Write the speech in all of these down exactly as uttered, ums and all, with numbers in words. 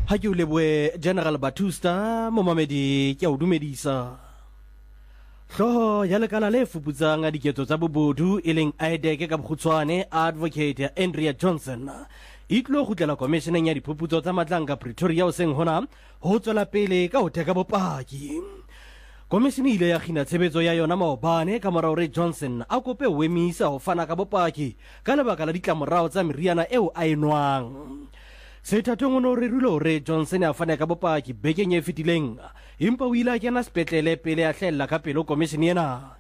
ha ke o leboe General Batusta momamedi ke a o dumedisa. Hloho ya lekala le fuputsang a diketso tsa bobodu e leng I D E C ka bokgutshwane Advocate Andrea Johnson e tlo gutlela komisheneng ya diphuputso tsa matlanka Pretoria o seng hona ho tswela pele ka ho teka bopaki. Komishene ile ya khina tshebetso ya yona maobane ka morao re Johnson a kope ho emisa ho fana ka bopaki ka lebaka la ditlamorao tsa meriana eo a enwang. Sethatong ono re rilo re Johnson a fana ka bopaki bekeng e fetileng empa o ile a kena sepetlele pele a hlella ka pelo komishene ena.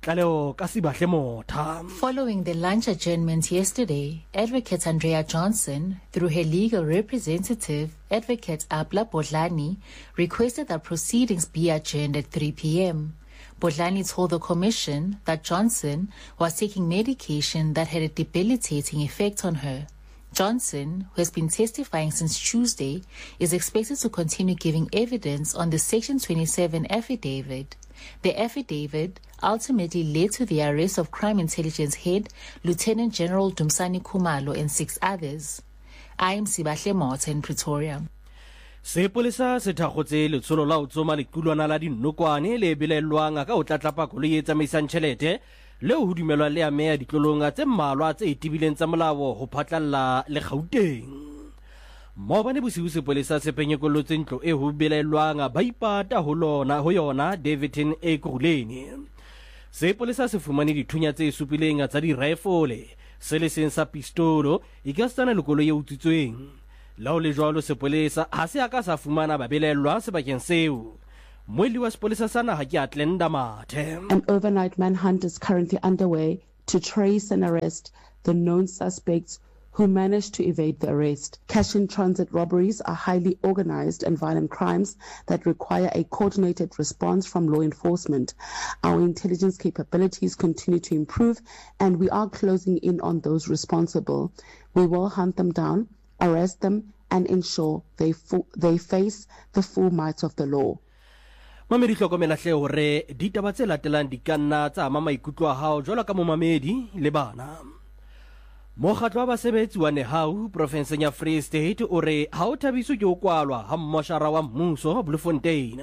Following the lunch adjournment yesterday, Advocate Andrea Johnson, through her legal representative, Advocate Abla Bodlani, requested that proceedings be adjourned at three p m Bodlani told the commission that Johnson was taking medication that had a debilitating effect on her. Johnson, who has been testifying since Tuesday, is expected to continue giving evidence on the Section twenty-seven affidavit. The affidavit ultimately led to the arrest of Crime Intelligence Head Lieutenant General Dumsani Khumalo and six others. I am Sibahle Mota in Pretoria. Sepolesa se thakgotse letsholo la ho tsoma lekulwana la dinokwane le belelwang ka ho tlatlapa koloi e tsamaisang tjhelete leo ho dumelwa le ameya ditlolonga tse mmalwa tse itibileng tsa molao ho phatlalla le Gauteng. Maobane bosiu sepolesa se penyekolotse ntlo e ho belelwang ba ipata ho lona ho yona Davidton e Kuruleni. Sepolesa se fumane dithunya tse supileng tsa di rifle se le seng sa pistolo e ka stana le koloi e utsitsweng. Lao le jwalo sepolesa ha se aka sa fumana ba belelwa sebakeng seo. Moeli wa sepolesa sana ha ke Atlenda Mathe. An overnight manhunt is currently underway to trace and arrest the known suspects who managed to evade the arrest. Cash-in-transit robberies are highly organized and violent crimes that require a coordinated response from law enforcement. Our intelligence capabilities continue to improve, and we are closing in on those responsible. We will hunt them down, arrest them, and ensure they, they face the full might of the law. Mamedi hlokomela hle hore ditaba tse latelang di ka nna tsa ama maikutlo a hao jwalo ka momamedi le bana. Mokgatlo wa basebetsi wa Nehau profenseng ya Free State o re ha o thabiswe ke ho kwalwa ha mmoshara wa mmuso Bloemfontein.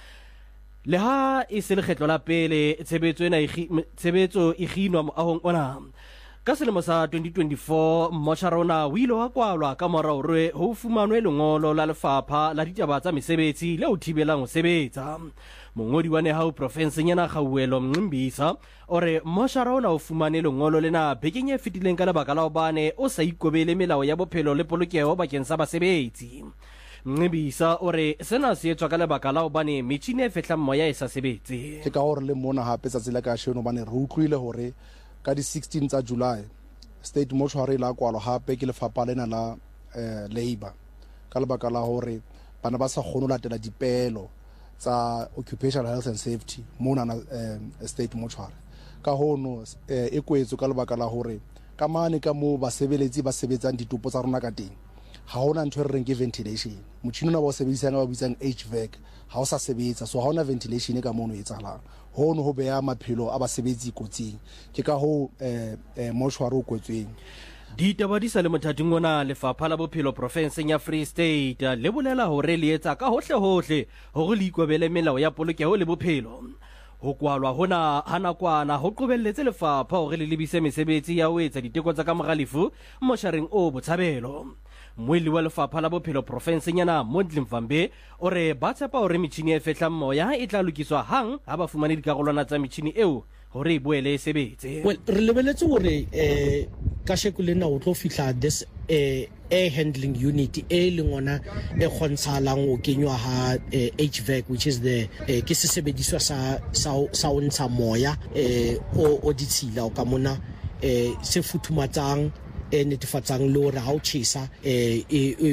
Le ha e se lekgetlo la pele tshebetso ena tshebetso e kginwa moahong ona. Ka selemo sa twenty twenty-four mmoshara ona o ile wa kwalwa ka morao re ho fumanwe lengolo la lefapha la ditaba tsa mesebetsi le ho thibelang ho sebetsa. Mongodi wa Nehau profenseng yana Gauwelo Mncimbisa ore mmoshara ona o fumane lengolo lena bekeng e fetileng ka lebaka la hobane o sa ikobele melao ya bophelo le polokeho bakeng sa basebetsi. Mncimbisa ore sena se etswa ka lebaka la hobane metjhine e fehlang moya e sa sebetse. Ke ka hore le mona hape tsa tsela ka sheno bane re utlwile hore ka di sixteen tsa July state mortuary la kwalo hape ke lefapha lena la labor ka lebaka la hore bana ba sa kgone ho latela dipelo tsa occupational health and safety mona na state mortuary ka hono e kwetso ka lebaka la hore ka mane ka mo ba sebeletsi ba sebetsang ditopo tsa rona ka teng ha hona ntho re reng ke ventilation motšhini na ba sebedisang ba bitsang H V A C ha o sa sebetsa so ha hona ventilation ka mono e tsalang hono ho beya maphelo a ba sebetsi kotsing ke ka ho eh mortuary o kwetsweng. Ditaba di sa le mothating ona lefapha la bophelo profenseng ya Free State le bolela hore le etsa ka hohle hohle hore le ikobele melao ya polokeho le bophelo. Ho kwalwa hona hana kwana ho qobelletse lefapha hore le lebise mesebetsi ya ho etsa diteko tsa ka mogalifu moshareng o botshabelo. Moeli wa lefapha la bophelo profenseng yana Mondli Mvambe ore ba tshepa hore metjhini e fehlang moya e tla lokiswa hang ha ba fumane dikarolwana tsa metjhini eo hore e boele e sebetse. Well re lebeletse hore eh ka shekulena o tlo fihla this eh air handling unit e lengona e khontshalang o kenywa ha H V A C which is the ke se sebediswa sa sa o ntsha moya eh o ditshila o ka mona eh se futhumatsang e netefatsang le hore ha o tjhesa e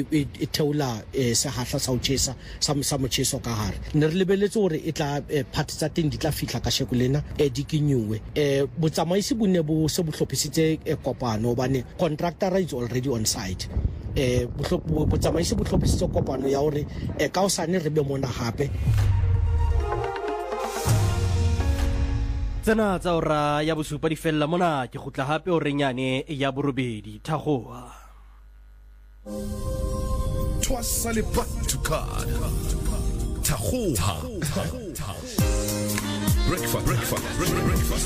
e theola se hatla sa o tjhesa sa sa motjheso ka hare ne re lebeletse hore e tla part tsa teng di tla fihla ka shekulena e di kinyuwe e botsamaisi bo ne bo se bohlophisitse kopano bane contractor is already on site e botsamaisi bo hlophisitse kopano ya hore e ka o sane re be mona hape. Tsena tsa ora ya bosupa di fella mona ke gutla hape o renyane ya borobedi thagoa. Twasa le Batukad. Tahoha. Breakfast, breakfast, breakfast.